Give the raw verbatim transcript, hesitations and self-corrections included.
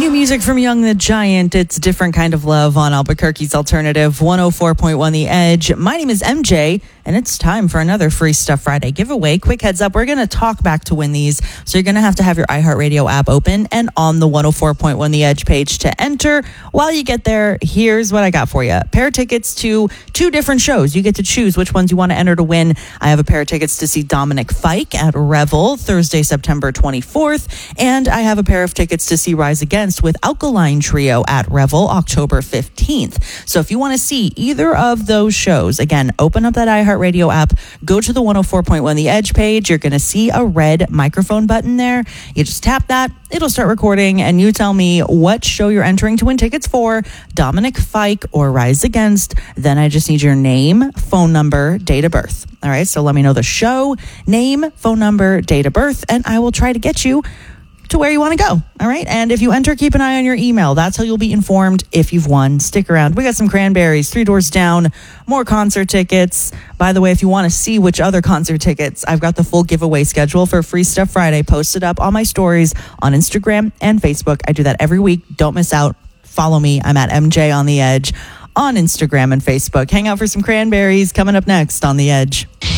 new music from Young the Giant. It's a different kind of love on Albuquerque's Alternative one oh four point one The Edge. My name is M J, and it's time for another Free Stuff Friday giveaway. Quick heads up, we're going to talk back to win these, so you're going to have to have your iHeartRadio app open and on the one oh four point one The Edge page to enter. While you get there, here's what I got for you. A pair of tickets to two different shows. You get to choose which ones you want to enter to win. I have a pair of tickets to see Dominic Fike at Revel Thursday, September twenty-fourth, and I have a pair of tickets to see Rise Against with Alkaline Trio at Revel October fifteenth. So if you want to see either of those shows, again, open up that iHeartRadio app, go to the one oh four point one The Edge page. You're going to see a red microphone button there. You just tap that, it'll start recording, and you tell me what show you're entering to win tickets for, Dominic Fike or Rise Against. Then I just need your name, phone number, date of birth. All right, so let me know the show, name, phone number, date of birth, and I will try to get you to where you want to go. All right. And if you enter, keep an eye on your email. That's how you'll be informed if you've won. Stick around. We got some Cranberries, Three Doors Down, more concert tickets. By the way, if you want to see which other concert tickets, I've got the full giveaway schedule for Free Stuff Friday posted up on my stories on Instagram and Facebook. I do that every week. Don't miss out. Follow me. I'm at M J on The Edge on Instagram and Facebook. Hang out for some Cranberries coming up next on The Edge.